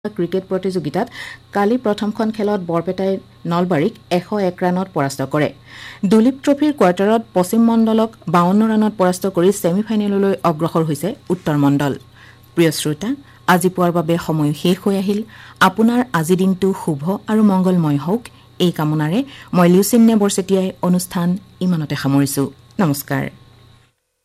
Cricket প্ৰতিযোগিতাত কালি প্ৰথমখন খেলত বৰপেটাই নলবাৰীক 101 ৰানত পৰাস্ত কৰে। দুলীপ ট্ৰফিৰ কোৱাৰ্টাৰত পশ্চিম মণ্ডলক 52 ৰানত পৰাস্ত কৰি ছেমিফাইনেললৈ অগ্ৰসৰ হৈছে উত্তৰ মণ্ডল। প্ৰিয় শ্ৰোতা, আজি পুৱাৰ বাবে সময় শেষ হৈ আহিল। আপোনাৰ আজি দিনটো শুভ আৰু মংগলময় হওক এই কামনাৰে মই লিউচিন বৰচেতিয়াই অনুষ্ঠান ইমানতে সামৰিছো। নমস্কাৰ।